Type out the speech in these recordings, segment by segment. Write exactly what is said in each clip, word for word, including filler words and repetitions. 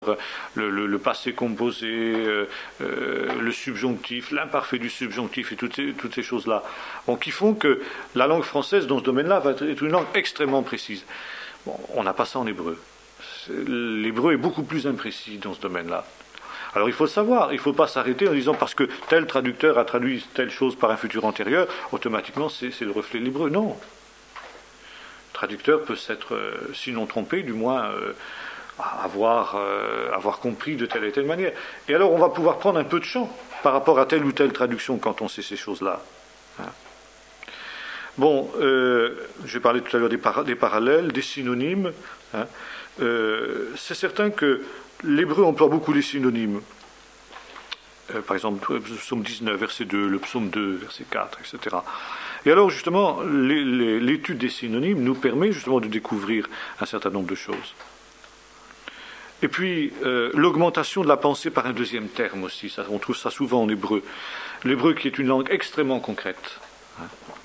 le, le, le passé composé, euh, euh, le subjonctif, l'imparfait du subjonctif et toutes ces, toutes ces choses-là, bon, qui font que la langue française, dans ce domaine-là, va être une langue extrêmement précise. Bon, on n'a pas ça en hébreu. L'hébreu est beaucoup plus imprécis dans ce domaine-là. Alors il faut le savoir, il ne faut pas s'arrêter en disant parce que tel traducteur a traduit telle chose par un futur antérieur, automatiquement c'est, c'est le reflet de l'hébreu. Non. Le traducteur peut s'être, euh, sinon trompé, du moins euh, avoir, euh, avoir compris de telle et telle manière. Et alors on va pouvoir prendre un peu de champ par rapport à telle ou telle traduction quand on sait ces choses-là. Hein. Bon, euh, j'ai parlé tout à l'heure des, para- des parallèles, des synonymes. Hein. Euh, c'est certain que l'hébreu emploie beaucoup les synonymes. Euh, par exemple, le psaume dix-neuf, verset deux, le psaume deux, verset quatre, et cetera. Et alors, justement, les, les, l'étude des synonymes nous permet justement de découvrir un certain nombre de choses. Et puis, euh, l'augmentation de la pensée par un deuxième terme aussi, ça, on trouve ça souvent en hébreu. L'hébreu qui est une langue extrêmement concrète. Hein.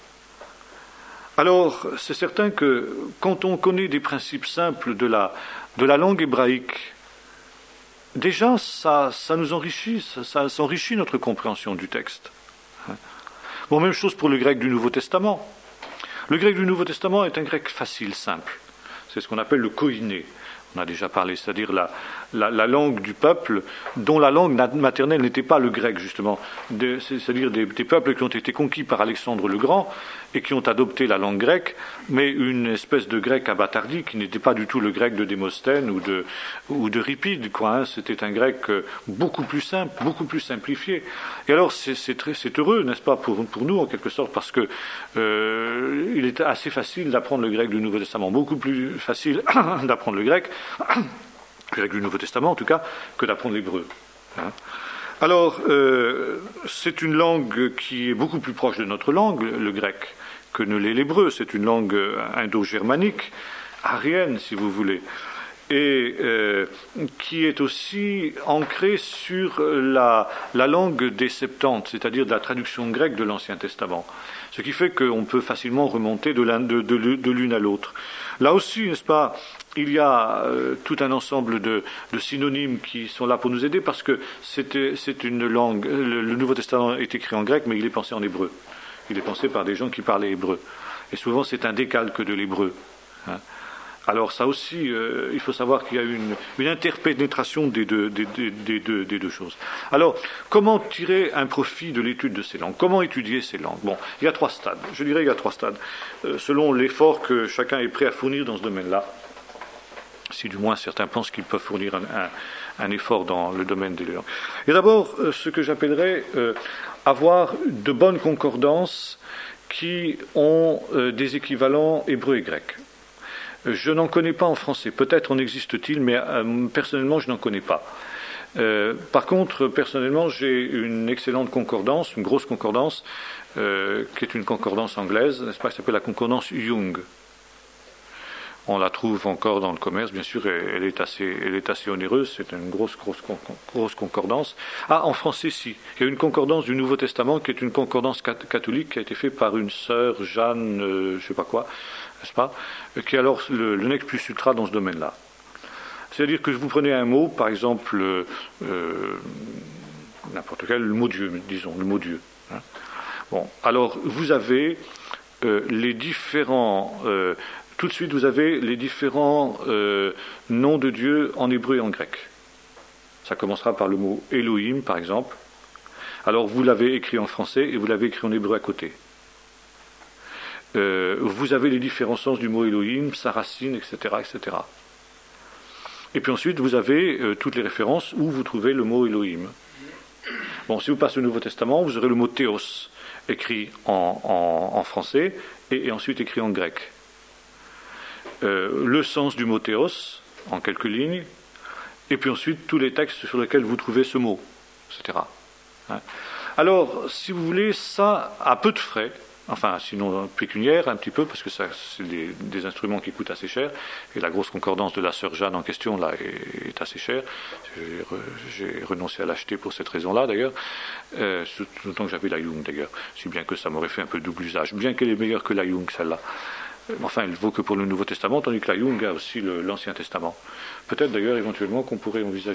Alors, c'est certain que quand on connaît des principes simples de la, de la langue hébraïque, déjà, ça, ça nous enrichit, ça, ça, ça enrichit notre compréhension du texte. Bon, même chose pour le grec du Nouveau Testament. Le grec du Nouveau Testament est un grec facile, simple. C'est ce qu'on appelle le koiné. On a déjà parlé, c'est-à-dire la, la, la langue du peuple dont la langue maternelle n'était pas le grec, justement. De, c'est-à-dire des, des peuples qui ont été conquis par Alexandre le Grand et qui ont adopté la langue grecque, mais une espèce de grec abattardi qui n'était pas du tout le grec de Démosthène ou de, ou de Ripide, quoi, hein. C'était un grec beaucoup plus simple, beaucoup plus simplifié. Et alors c'est, c'est, très, c'est heureux, n'est-ce pas, pour, pour nous en quelque sorte, parce que euh, il est assez facile d'apprendre le grec du Nouveau Testament, beaucoup plus facile d'apprendre le grec, le grec du Nouveau Testament en tout cas, que d'apprendre l'hébreu. Hein. Alors, euh, c'est une langue qui est beaucoup plus proche de notre langue, le grec, que ne l'est l'hébreu. C'est une langue indo-germanique, aryenne, si vous voulez, et euh, qui est aussi ancrée sur la, la langue des Septante, c'est-à-dire de la traduction grecque de l'Ancien Testament. Ce qui fait qu'on peut facilement remonter de, l'un, de, de, de l'une à l'autre. Là aussi, n'est-ce pas, il y a euh, tout un ensemble de, de synonymes qui sont là pour nous aider parce que c'est, c'est une langue, le, le Nouveau Testament est écrit en grec, mais il est pensé en hébreu. Il est pensé par des gens qui parlaient hébreu. Et souvent, c'est un décalque de l'hébreu. Hein. Alors ça aussi, euh, il faut savoir qu'il y a une, une interpénétration des deux, des, des, des, deux, des deux choses. Alors, comment tirer un profit de l'étude de ces langues? Comment étudier ces langues? Bon, il y a trois stades. Je dirais qu'il y a trois stades, euh, selon l'effort que chacun est prêt à fournir dans ce domaine-là. Si du moins certains pensent qu'ils peuvent fournir un, un, un effort dans le domaine des langues. Et d'abord, euh, ce que j'appellerais euh, avoir de bonnes concordances qui ont euh, des équivalents hébreux et grecs. Je n'en connais pas en français. Peut-être en existe-t-il, mais euh, personnellement, je n'en connais pas. Euh, par contre, personnellement, j'ai une excellente concordance, une grosse concordance, euh, qui est une concordance anglaise, n'est-ce pas, qui s'appelle la concordance Young. On la trouve encore dans le commerce, bien sûr, elle est assez, elle est assez onéreuse, c'est une grosse, grosse, grosse concordance. Ah, en français, si. Il y a une concordance du Nouveau Testament qui est une concordance catholique qui a été faite par une sœur, Jeanne, euh, je ne sais pas quoi, n'est-ce pas, qui est alors le, le nec plus ultra dans ce domaine-là. C'est-à-dire que vous prenez un mot, par exemple, euh, n'importe quel, le mot Dieu, disons, le mot Dieu. Hein. Bon, alors vous avez euh, les différents... Euh, Tout de suite, vous avez les différents euh, noms de Dieu en hébreu et en grec. Ça commencera par le mot Elohim, par exemple. Alors, vous l'avez écrit en français et vous l'avez écrit en hébreu à côté. Euh, vous avez les différents sens du mot Elohim, sa racine, et cetera, et cetera. Et puis ensuite, vous avez euh, toutes les références où vous trouvez le mot Elohim. Bon, si vous passez au Nouveau Testament, vous aurez le mot Théos, écrit en, en, en français et, et ensuite écrit en grec. Euh, le sens du mot théos, en quelques lignes, et puis ensuite tous les textes sur lesquels vous trouvez ce mot, et cetera. Hein. Alors, si vous voulez, ça à peu de frais, enfin sinon pécuniaire un petit peu, parce que ça, c'est des, des instruments qui coûtent assez cher, et la grosse concordance de la sœur Jeanne en question là est, est assez chère. J'ai, re, j'ai renoncé à l'acheter pour cette raison-là d'ailleurs, euh, tout le temps que j'avais la Young d'ailleurs, si bien que ça m'aurait fait un peu double usage, bien qu'elle est meilleure que la Young celle-là. Enfin, il ne vaut que pour le Nouveau Testament, tandis que la Jung a aussi le, l'Ancien Testament. Peut-être d'ailleurs éventuellement qu'on pourrait envisager